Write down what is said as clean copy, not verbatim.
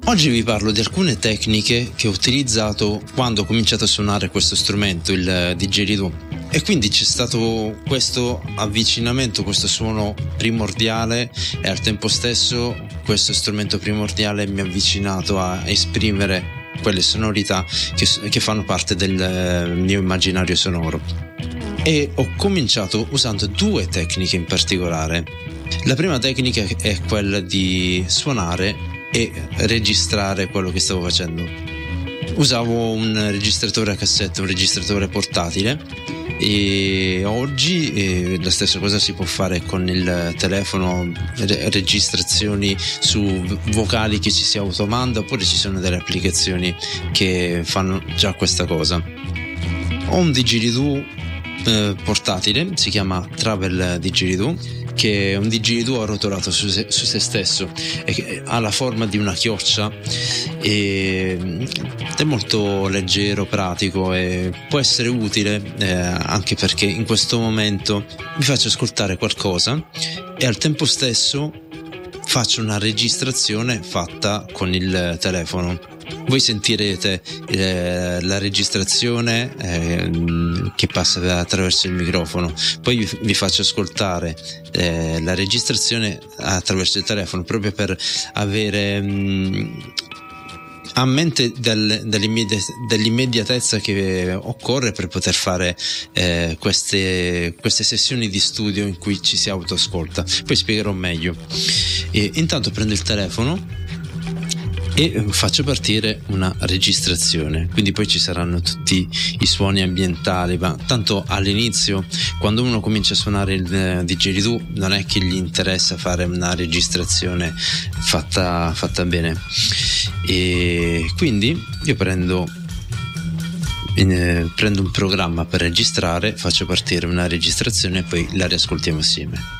Oggi vi parlo di alcune tecniche che ho utilizzato quando ho cominciato a suonare questo strumento, il didgeridoo, e quindi c'è stato questo avvicinamento, questo suono primordiale, e al tempo stesso questo strumento primordiale mi ha avvicinato a esprimere quelle sonorità che fanno parte del mio immaginario sonoro. E ho cominciato usando due tecniche in particolare. La prima tecnica è quella di suonare e registrare quello che stavo facendo. Usavo un registratore a cassetta, un registratore portatile, e oggi la stessa cosa si può fare con il telefono, registrazioni su vocali che ci si automanda, oppure ci sono delle applicazioni che fanno già questa cosa. Ho un didgeridoo portatile, si chiama Travel Didgeridoo, che è un didgeridoo arrotolato su se stesso, e ha la forma di una chioccia, e è molto leggero, pratico, e può essere utile anche perché in questo momento mi faccio ascoltare qualcosa e al tempo stesso faccio una registrazione fatta con il telefono. Voi sentirete la registrazione che passa attraverso il microfono, poi vi faccio ascoltare la registrazione attraverso il telefono, proprio per avere a mente dell'immediatezza che occorre per poter fare queste sessioni di studio in cui ci si autoascolta. Poi spiegherò meglio. Intanto prendo il telefono e faccio partire una registrazione, quindi poi ci saranno tutti i suoni ambientali, ma tanto all'inizio, quando uno comincia a suonare il didgeridoo, non è che gli interessa fare una registrazione fatta bene, e quindi io prendo un programma per registrare, faccio partire una registrazione e poi la riascoltiamo assieme.